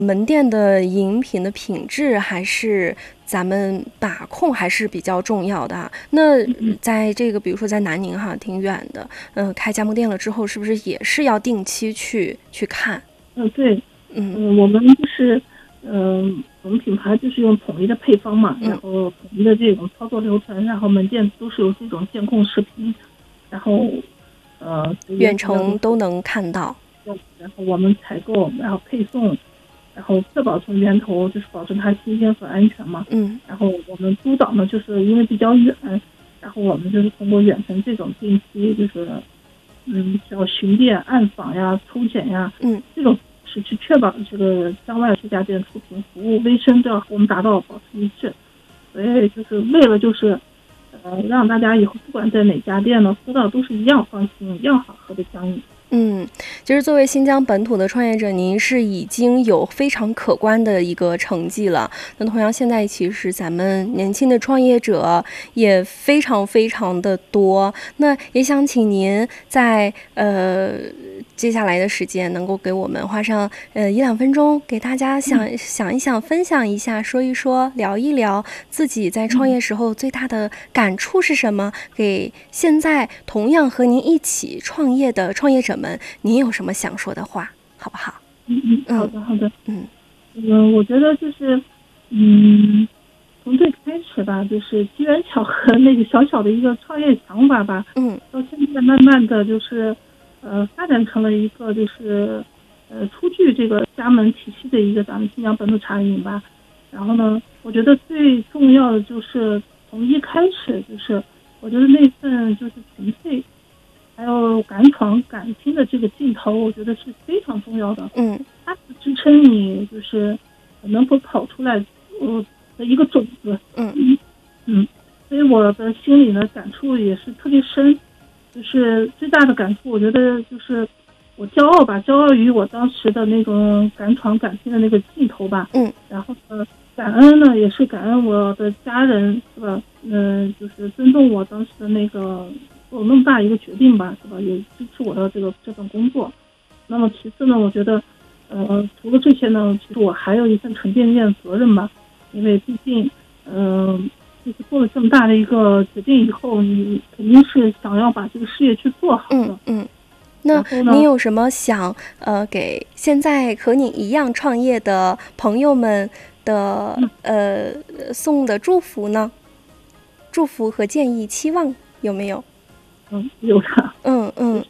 门店的饮品的品质还是咱们把控还是比较重要的啊。那在这个比如说在南宁哈，挺远的，开加盟店了之后，是不是也是要定期去看？ 对，我们就是我们品牌就是用统一的配方嘛，然后统一的这种操作流程，然后门店都是有这种监控视频，然后远程都能看到。 然后我们采购，然后配送，然后确保从源头就是保证它新鲜和安全嘛。然后我们督导呢，就是因为比较远，然后我们就是通过远程这种定期就是叫巡店、暗访呀、抽检呀，这种是去确保这个向外这家店出品服务卫生都要和我们达到保持一致。所以就是为了就是让大家以后不管在哪家店呢，喝到都是一样放心、一样好喝的姜饮。 其实作为新疆本土的创业者，您是已经有非常可观的一个成绩了。那同样，现在其实咱们年轻的创业者也非常非常的多。那也想请您在接下来的时间，能够给我们花上1-2分钟，给大家想一想、分享一下、说一说、聊一聊自己在创业时候最大的感触是什么？给现在同样和您一起创业的创业者们，您有什么想说的话，好不好？ 好的。我觉得就是从最开始吧，就是机缘巧合那个小小的一个创业想法吧，到现在慢慢的就是发展成了一个就是出具这个加盟体系的一个咱们新疆本土茶饮吧。然后呢，我觉得最重要的就是从一开始就是我觉得那份就是纯粹还有敢闯敢拼的这个劲头，我觉得是非常重要的。它是支撑你就是能否跑出来的一个种子。所以我的心里呢感触也是特别深，就是最大的感触，我觉得就是我骄傲于我当时的那种敢闯敢拼的那个劲头吧。然后感恩呢也是感恩我的家人，是吧？就是尊重我当时的那个做那么大一个决定吧，是吧？也支持我的这份工作。那么其次呢，我觉得除了这些呢，其实我还有一份沉甸甸的责任吧，因为毕竟就是做了这么大的一个决定以后，你肯定是想要把这个事业去做好的。 那你有什么想给现在和你一样创业的朋友们的送的祝福呢？祝福和建议、期望有没有？ 有的。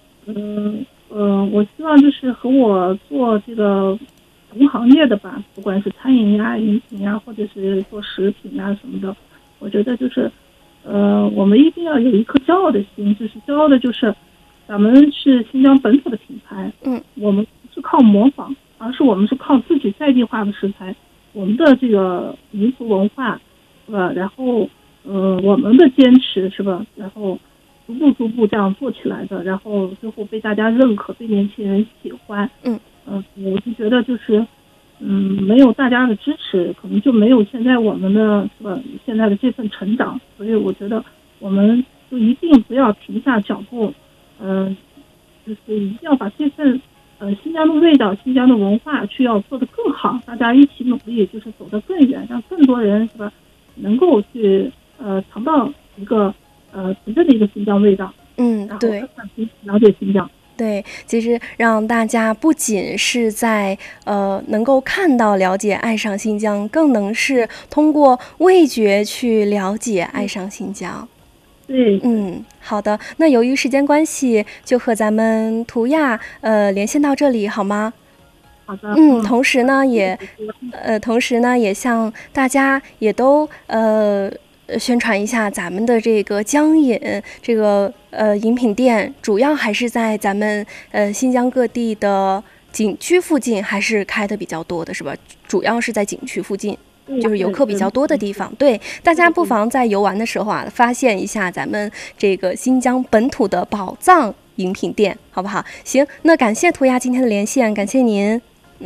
我希望就是和我做这个同行业的吧，不管是餐饮呀、饮品呀，或者是做食品呀什么的，我觉得就是我们一定要有一颗骄傲的心，就是骄傲的就是咱们是新疆本土的品牌。我们不是靠模仿，而是我们是靠自己在地化的食材，我们的这个民族文化，是吧？然后我们的坚持，是吧？然后逐步这样做起来的，然后最后被大家认可，被年轻人喜欢。我就觉得就是没有大家的支持，可能就没有现在我们的是吧？现在的这份成长。所以我觉得我们就一定不要停下脚步，就是一定要把这份新疆的味道、新疆的文化去要做得更好，大家一起努力，就是走得更远，让更多人是吧能够去尝到一个真正的一个新疆味道。 对， 了解新疆。 对，其实让大家不仅是在能够看到、了解、爱上新疆，更能是通过味觉去了解、爱上新疆。 对， 好的。那由于时间关系，就和咱们图亚连线到这里，好吗？ 好的。 同时呢，也向大家也都宣传一下咱们的这个姜饮这个饮品店，主要还是在咱们新疆各地的景区附近还是开的比较多的，是吧？主要是在景区附近，就是游客比较多的地方。对，大家不妨在游玩的时候啊，发现一下咱们这个新疆本土的宝藏饮品店，好不好？行，那感谢图亚今天的连线，感谢您。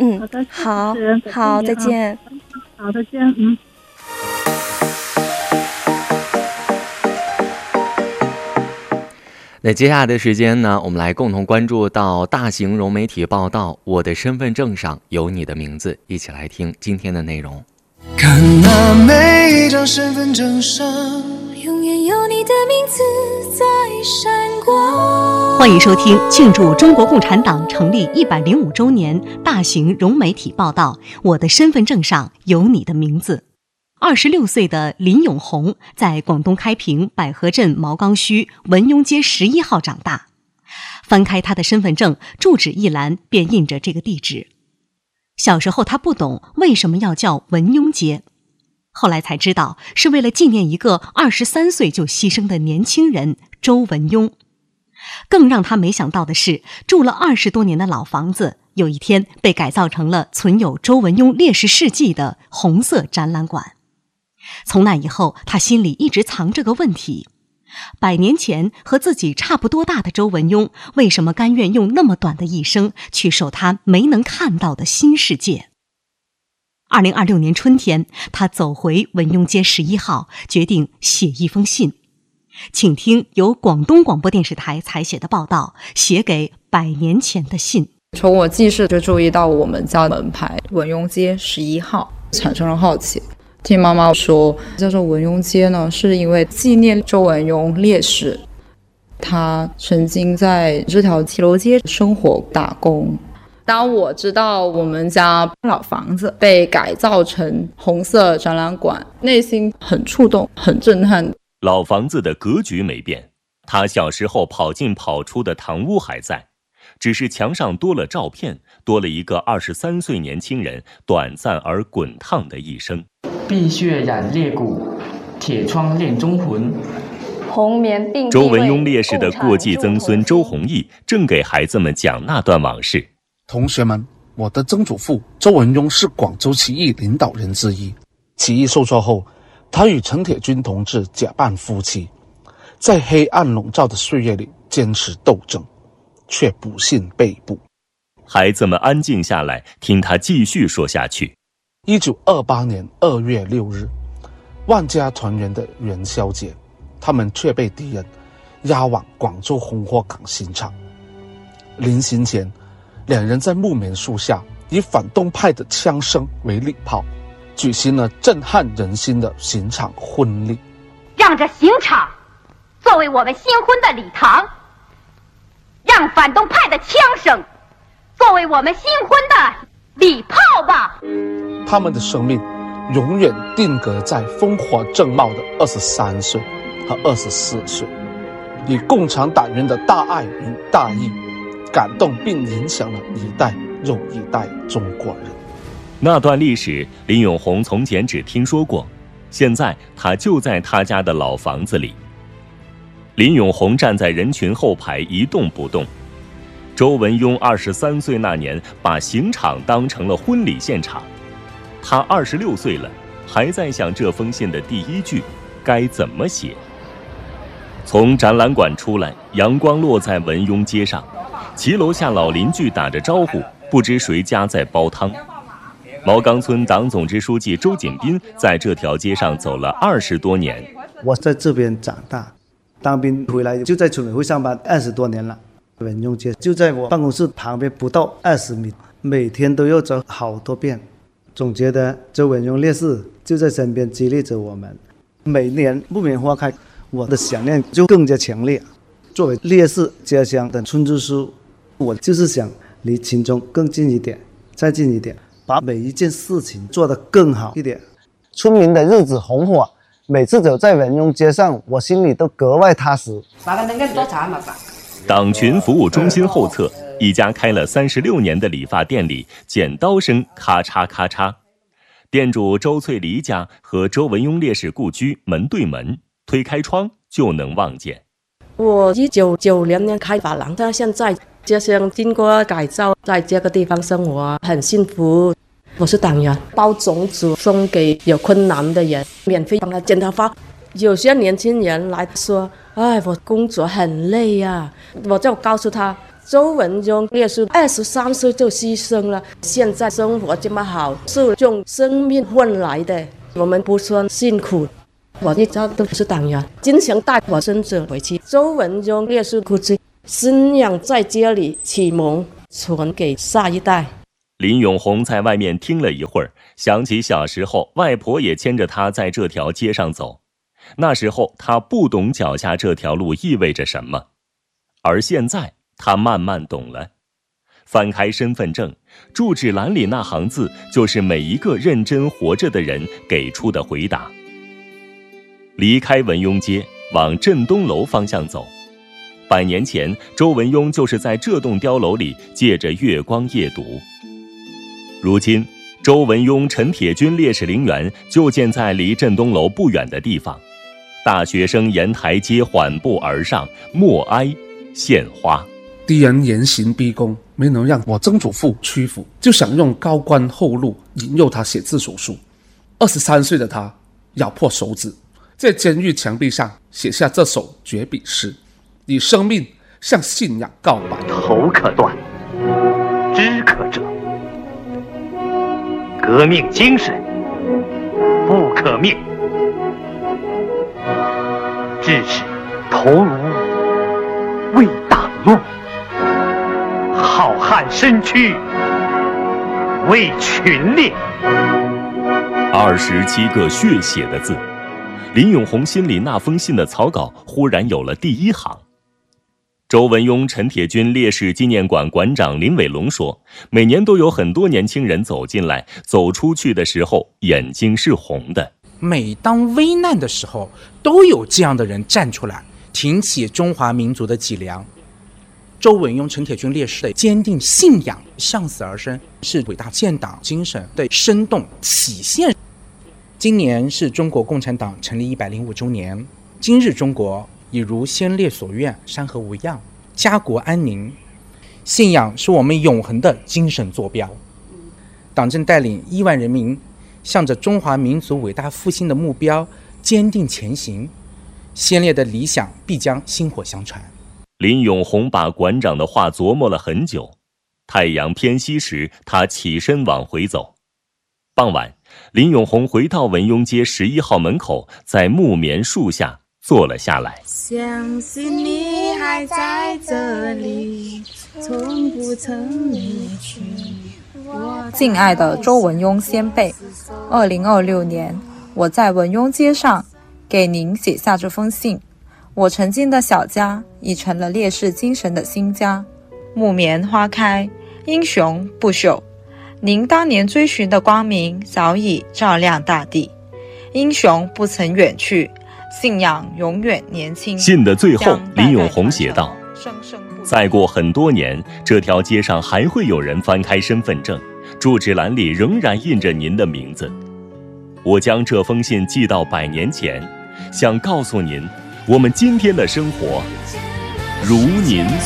好，再见。 好，再见。 那接下来的时间呢，我们来共同关注到大型融媒体报道《我的身份证上有你的名字》，一起来听今天的内容。 看那每一张身份证上永远有你的名字在闪光。 欢迎收听庆祝中国共产党成立105周年大型融媒体报道《我的身份证上有你的名字》。26岁的林永红在广东开平百合镇毛岗区文庸街11号长大。翻开他的身份证，住址一栏便印着这个地址。小时候他不懂为什么要叫文庸街，后来才知道是为了纪念一个23岁就牺牲的年轻人周文庸。更让他没想到的是，住了20多年的老房子，有一天被改造成了存有周文庸烈士事迹的红色展览馆。从那以后，他心里一直藏着个问题：100年前和自己差不多大的周文庸，为什么甘愿用那么短的一生去守他没能看到的新世界？2026年春天，他走回文庸街11号，决定写一封信。请听由广东广播电视台采写的报道，写给100年前的信。 从我记事就注意到我们家门牌文庸街11号，产生了好奇。听妈妈说叫做文庸街呢，是因为纪念周文庸烈士，他曾经在这条铁路街生活打工。当我知道我们家老房子被改造成红色展览馆，内心很触动，很震撼。 老房子的格局没变，他小时候跑进跑出的堂屋还在，只是墙上多了照片，多了一个23岁年轻人短暂而滚烫的一生。 碧血染裂骨，铁窗恋忠魂。 红棉并周文庸烈士的过继曾孙周弘毅正给孩子们讲那段往事。 同学们，我的曾祖父周文庸是广州起义领导人之一。起义受挫后，他与陈铁军同志假扮夫妻，在黑暗笼罩的岁月里坚持斗争，却不幸被捕。 孩子们安静下来，听他继续说下去。 1928年2月6日，万家团圆的元宵节，他们却被敌人押往广州红火港刑场。临行前，两人在木棉树下以反动派的枪声为礼炮，举行了震撼人心的刑场婚礼。 让这刑场作为我们新婚的礼堂，让反动派的枪声作为我们新婚的礼炮吧。 他们的生命永远定格在风华正茂的23岁和24岁，以共产党员的大爱与大义感动并影响了一代又一代中国人。 那段历史，林永红从前只听说过，现在他就在他家的老房子里。林永红站在人群后排一动不动。周文庸23岁那年把刑场当成了婚礼现场，他26岁了，还在想这封信的第一句该怎么写。从展览馆出来，阳光落在文庸街上，骑楼下老邻居打着招呼，不知谁家在煲汤。毛岗村党总支书记周锦斌在这条街上走了20多年。 我在这边长大，当兵回来就在村委会上班20多年了。文庸街就在我办公室旁边不到20米，每天都要走好多遍。总觉得周文庸烈士就在身边激励着我们。每年木棉花开，我的想念就更加强烈。作为烈士家乡的村支书，我就是想离群众更近一点，再近一点，把每一件事情做得更好一点。 村民的日子红火，每次走在文庸街上，我心里都格外踏实。 党群服务中心后侧，一家开了36年的理发店里，剪刀声咔嚓咔嚓。店主周翠梨家和周文庸烈士故居门对门，推开窗就能望见。 我1990年开发廊，到现在家乡经过改造，在这个地方生活很幸福。我是党员，包种子送给有困难的人，免费帮他剪头发。有些年轻人来说，哎，我工作很累啊，我就告诉他，周文庸烈士23岁就牺牲了，现在生活这么好，是用生命换来的，我们不算辛苦。 我一直都是党员，经常带我孙子回去。周文雍烈士故居，信仰在这里启蒙，传给下一代。 林永红在外面听了一会儿，想起小时候外婆也牵着他在这条街上走，那时候他不懂脚下这条路意味着什么，而现在他慢慢懂了。翻开身份证，住址栏里那行字就是每一个认真活着的人给出的回答。离开文雍街，往振东楼方向走。100年前，周文雍就是在这栋碉楼里借着月光夜读。如今，周文雍陈铁军烈士陵园就建在离振东楼不远的地方。大学生沿台阶缓步而上，默哀献花。 敌人严刑逼供，没能让我曾祖父屈服，就想用高官厚禄引诱他写字手书。23岁的他咬破手指，在监狱墙壁上写下这首绝笔诗，以生命向信仰告白。 头可断，肢可折，革命精神不可灭，志士头颅为党用，浩瀚身躯为群烈。 27个血写的字，林永红心里那封信的草稿忽然有了第一行。周文雍陈铁军烈士纪念馆馆长林伟龙说，每年都有很多年轻人走进来，走出去的时候眼睛是红的。 每当危难的时候，都有这样的人站出来，挺起中华民族的脊梁。周文雍陈铁军烈士的坚定信仰，向死而生，是伟大建党精神的生动体现。今年是中国共产党成立105周年，今日中国已如先烈所愿，山河无恙，家国安宁。信仰是我们永恒的精神坐标。党正带领亿万人民向着中华民族伟大复兴的目标坚定前行，先烈的理想必将薪火相传。 林永红把馆长的话琢磨了很久，太阳偏西时，他起身往回走。傍晚，林永红回到文雍街11号门口，在木棉树下坐了下来。 相信你还在这里，从不曾离去。 敬爱的周文雍先辈，2026年，我在文雍街上给您写下这封信。我曾经的小家已成了烈士精神的新家，木棉花开，英雄不朽。您当年追寻的光明早已照亮大地，英雄不曾远去，信仰永远年轻。 信的最后，林永红写道：再过很多年，这条街上还会有人翻开身份证，住址栏里仍然印着您的名字。我将这封信寄到100年前，想告诉您，我们今天的生活如您